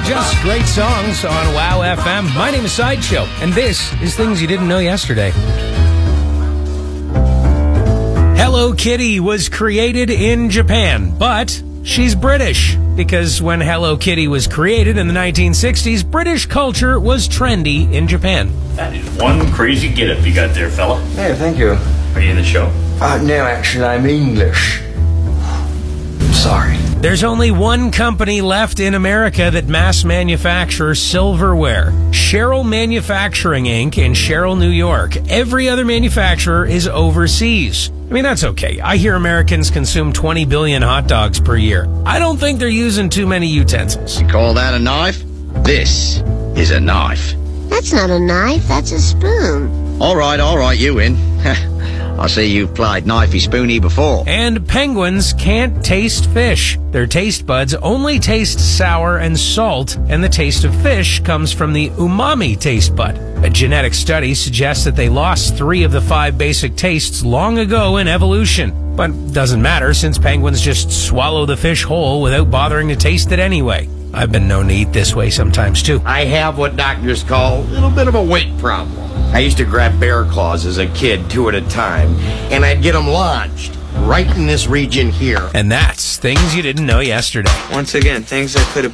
just great songs on WOW FM. My name is Sideshow, and this is Things You Didn't Know Yesterday. Hello Kitty was created in Japan, but she's British, because when Hello Kitty was created in the 1960s, British culture was trendy in Japan. That is one crazy get-up you got there, fella. Yeah, thank you. Are you in the show? No, actually, I'm English. I'm sorry. There's only one company left in America that mass manufactures silverware. Sherrill Manufacturing Inc. in Sherrill, New York. Every other manufacturer is overseas. I mean, that's okay. I hear Americans consume 20 billion hot dogs per year. I don't think they're using too many utensils. You call that a knife? This is a knife. That's not a knife, that's a spoon. All right, you win. I see you've played knifey spoony before. And penguins can't taste fish. Their taste buds only taste sour and salt, and the taste of fish comes from the umami taste bud. A genetic study suggests that they lost 3 of the 5 basic tastes long ago in evolution. But doesn't matter, since penguins just swallow the fish whole without bothering to taste it anyway. I've been known to eat this way sometimes too. I have what doctors call a little bit of a weight problem. I used to grab bear claws as a kid, 2 at a time, and I'd get them lodged right in this region here. And that's Things You Didn't Know Yesterday. Once again, things that could have